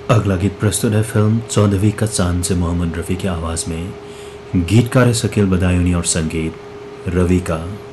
अगला गीत प्रस्तुत है फिल्म 14वीं का चांद से मोहम्मद रफ़ी की आवाज़ में। गीतकार है शकील बदायूनी और संगीत रवि का।